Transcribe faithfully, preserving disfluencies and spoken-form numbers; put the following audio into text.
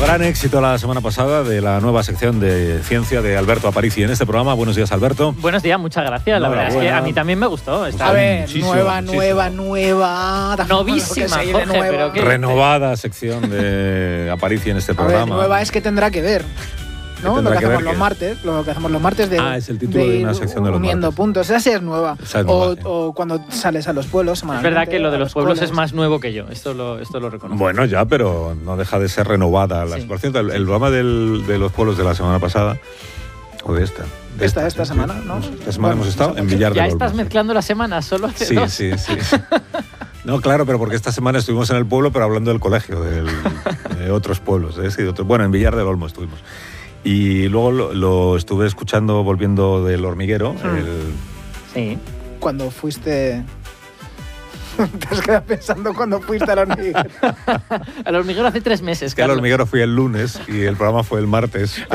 gran éxito la semana pasada de la nueva sección de ciencia de Alberto Aparici en este programa. Buenos días, Alberto. Buenos días, muchas gracias. La verdad es que a mí también me gustó. Está a ver, muchísimo, nueva, muchísimo. nueva, nueva. Novísima, Jorge, Jorge, nueva. pero qué- Renovada sección de Aparici en este A ver, programa. nueva es que tendrá que ver. ¿No? tendrá Lo que que hacemos ver los qué? martes, lo que hacemos los martes de, Ah, es el título de ir una sección de los uniendo martes. puntos. Esa sí es nueva. Esa es o, nueva, sí. o cuando sales a los pueblos Es semanalmente. verdad que lo de a los pueblos coles. es más nuevo que yo. Esto lo, esto lo reconozco. Bueno, ya, pero no deja de ser renovada. La, Sí. Por cierto, el, el programa del- de los pueblos de la semana pasada, o de esta. de Esta, esta sí, semana, sí. ¿no? Esta semana Bueno, hemos estado esta en noche. Villar ya del estás Olmo, sí. mezclando las semanas, solo hace Sí, dos. sí, sí. No, claro, pero porque esta semana estuvimos en el pueblo, pero hablando del colegio, del- de otros pueblos. ¿eh? Sí, de otros- bueno, en Villar del Olmo estuvimos. Y luego lo, lo estuve escuchando volviendo del hormiguero. el- Sí. Cuando fuiste. Te has quedado pensando cuando fuiste al hormiguero. Al hormiguero hace tres meses. es que al Carlos. hormiguero fui el lunes y el programa fue el martes.